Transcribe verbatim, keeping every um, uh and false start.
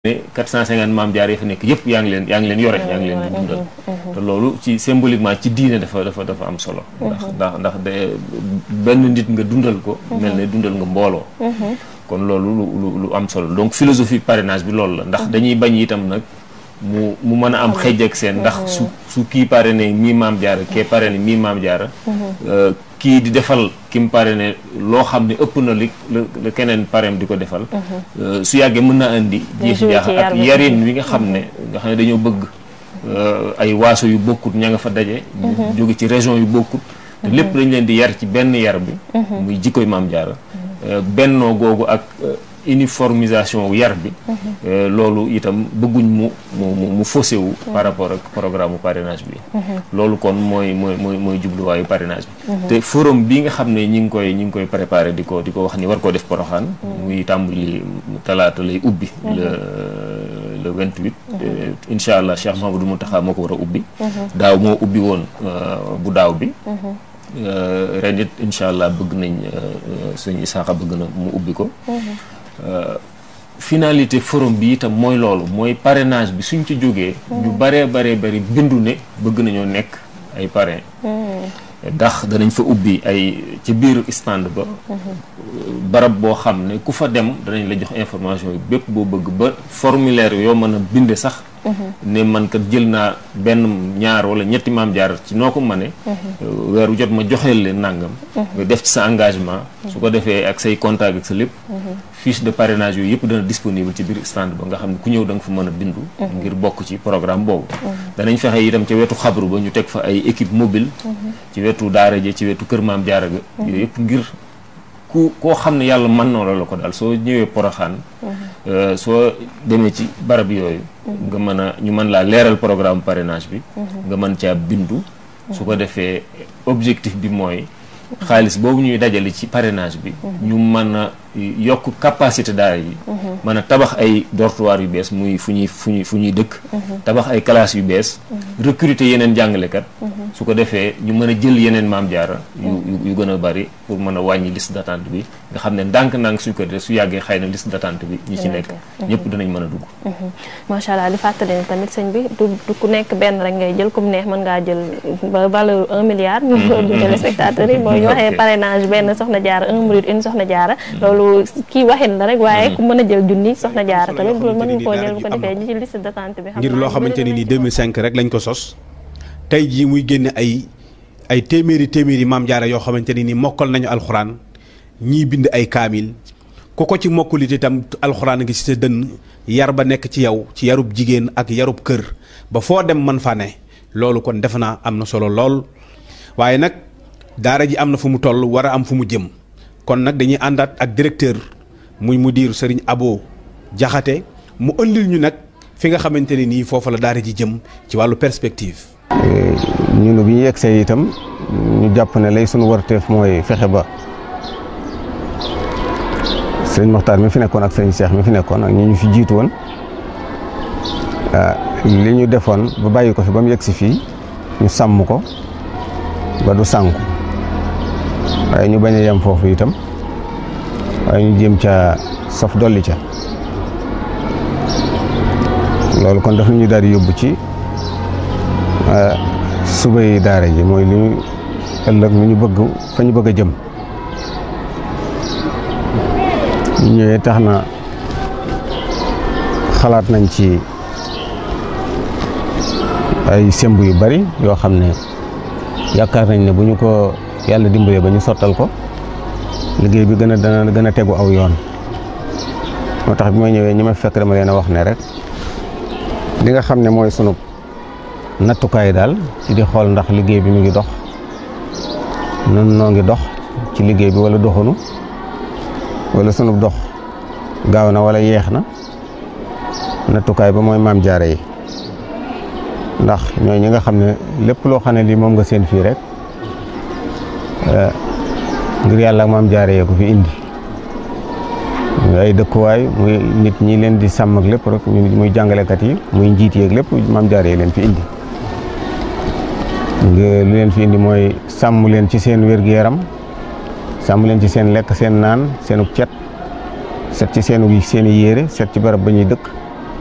ne quatre cent cinquante maam jaar yi fa nekk yëpp yaa ngi leen yaa ngi leen yore yaa ngi leen di dundal te loolu ci symboliquement ci diine dafa dafa dafa am solo ndax ndax ndax de benn nit nga dundal ko mel ne dundal nga mbooloo kon loolu lu lu am solo donc philosophie parrainage bi loolu la ndax dañuy bañ itam nag mu mu mën a am xëj ak seen ndax su su kii parrainé mii maam jaara kee parrainé mii maam jaara kii di defal ki mu parrainé loo xam ne ëpp na li la keneen parrain di ko defal su yàggee mën na indi jeexi jaaxa ak yarin wi nga xam ne nga xam ne dañoo bëgg ay waaso yu bokkut ña nga fa daje jóge ci région yu bokkut te lépp dañ leen di yar ci benn yar bi muy jikkoy maam jaara bennoo googu ak uniformisation yar bi loolu itam bëgguñ mu mu mu faussé wu par rapport ak programme parrainage bi loolu kon mooy mooy mooy mooy jubluwaayu parrainage bi te forum bi nga xam ne ñi ngi koy ñi ngi koy préparé di ko di ko wax ni war koo def Porokhane muy tàmbali talaata lay ubbi le le vingt-huit incha allah Cheikh Mouhamadou Mountakha moo ko war a ubbi daaw moo ubbi woon bu daaw bi ren it incha allah bëgg nañ sëñ Isaaxa bëgg na mu ubbi ko finalité forum bi itam mooy loolu mooy parrainage bi suñ ci jógee ñu baree baree bari bindu ne bëgg nañoo nekk ay parrain ndax danañ fa ubbi ay ci biir stand ba barab boo xam ne ku fa dem danañ la jox information yi bépp boo bëgg ba formulaire yoo mën a binde sax ne man kat jël naa benn ñaar wala ñetti maam jaar ci noo ko mëne weeru jot ma joxeel leen nàngam nga def ci sa engagement su ko defee ak say contact ak sa lépp fiche de parrainage yooyu yëpp dana disponible ci biir stand ba nga xam ne ku ñëw da nga fa mën a bindu ngir bokk ci programme boobu danañ fexe itam ca wetu xabru ba ñu teg fa ay équipe mobile ci wetu daara ji ci wetu kër maam jaara ga yooyu yëpp ngir ku koo xam ne yàlla mën na la ko daal soo ñëwee Porokhane soo demee ci barab yooyu nga mën a ñu mën laa leeral programme parrainage bi nga mën caa bindu su ko defee objectif bi mooy xaalis boobu ñuy dajale ci parrainage bi ñu mën a yokk capacité daara yi mën a tabax ay dortoir yu bees muy fu ñuy fu ñuy fu ñuy dëkk tabax ay classes yu bees recruter yeneen jàngalekat su ko defee ñu mën a jël yeneen maam jaara yu yu gën a bari pour mën a wàññi liste d'attente bi nga xam ne ndànk-ndànk suñ ko def su yàggee xëy na liste d'attente bi ñi ci nekk ñëpp dinañ mën a dugg macha allah di fàttali ne tamit sëñ bi du du ku nekk benn rek ngay jël comme neex mën ngaa jël ba valeur un milliard ñu du téléspectateurs yi mooy ñu waxee parrainage benn soxna jaara un minute une soxna jaara loolu kii waxin la rek waaye ku mën a jël junni soxna jaara tamit loolu mën nga koo jël bu ko defee ñi ci liste d'attente bi ngir loo xamante ne ni deux mille cinq rek lañ ko sos tey jii muy génne ay ay téeméeri téeméeri maam jaara yoo xamante ne ni mokkal nañu alxuraan ñii bind ay kaamil ku ko ci mokkulit itam alxuraan ngi ci sa dënn yar ba nekk ci yow ci yarub jigéen ak yarub kër ba foo dem man fa ne loolu kon defe naa am na solo lool waaye nag daara ji am na fu mu toll war a am fu mu jëm kon nag dañuy àndaat ak directeur muy mudir Serigne Abo Jaxate mu ëndil ñu nag fi nga xamante ne nii foofu la daara ji jëm ci wàllu perspective. ñun bi ñu yegsee itam ñu jàpp ne lay sunu warteef mooy fexe ba sëñ Moxtaar mi fi nekkoon ak sëñ Cheikh mi fi nekkoon ak ñi ñu fi jiitu woon li ñu defoon ba bàyyi ko fi ba mu yegsi fii ñu sàmm ko ba du sànku waaye ñu bañ a yem foofu itam waaye ñu jéem ca saf dolli ca loolu kon daf ñu daal di yóbbu ci suba yi daara ji mooy li ñu ëllëg lu ñu bëgg fa ñu bëgg a jëm ñu ñëwee tax na xalaat nañ ci ay semb yu bari yoo xam ne yaakaar nañ ne bu ñu ko yàlla dimbalee ba ñu sottal ko liggéey bi gën a dana gën a tegu aw yoon moo tax bi ma ñëwee ñi ma fekk dama leen a wax ne rek li nga xam ne mooy sunu nattukaay daal ci di xool ndax liggéey bi mu ngi dox nun noo ngi dox ci liggéey bi wala doxunu wala sunu dox gaaw na wala yeex na nattukaay ba mooy maam jaara yi ndax ñooy ñi nga xam ne lépp loo xam ne lii moom nga seen fii rek ngir yàlla ak maam jaare yee ko fi indi ay dëkkuwaay muy nit ñi leen di sàmm ak lépp rek muy jàngalekat yi muy njiit yeeg lépp maam jaare yi leen fi indi nga lu leen fi indi mooy sàmm leen ci seen wér-gu-yaram sàmm leen ci seen lekk seen naan seenu cet set ci seenu seen i yére set ci barab ba ñuy dëkk